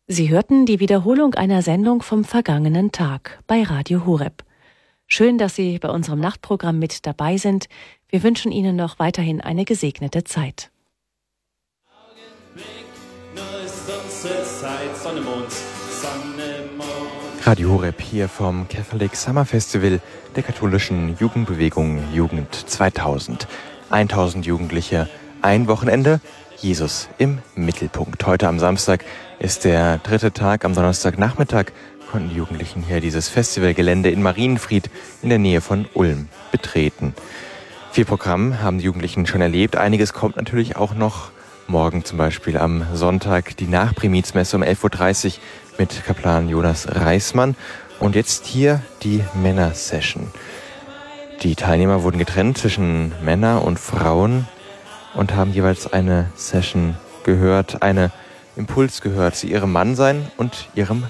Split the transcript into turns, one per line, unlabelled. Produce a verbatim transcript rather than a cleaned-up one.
Sie hörten die Wiederholung einer Sendung vom vergangenen Tag bei Radio Horeb. Schön, dass Sie bei unserem Nachtprogramm mit dabei sind. Wir wünschen Ihnen noch weiterhin eine gesegnete Zeit.
Radio Horeb hier vom Catholic Summer Festival der katholischen Jugendbewegung Jugend zweitausend. tausend Jugendliche, ein Wochenende, Jesus im Mittelpunkt. Heute am Samstag ist der dritte Tag. Am Donnerstagnachmittag konnten die Jugendlichen hier dieses Festivalgelände in Marienfried in der Nähe von Ulm betreten. Viel Programm haben die Jugendlichen schon erlebt. Einiges kommt natürlich auch noch. Morgen zum Beispiel am Sonntag die Nachprimizmesse um elf Uhr dreißig mit Kaplan Jonas Reismann. Und jetzt hier die Männer-Session. Die Teilnehmer wurden getrennt zwischen Männer und Frauen und haben jeweils eine Session gehört, eine Impuls gehört zu ihrem Mannsein und ihrem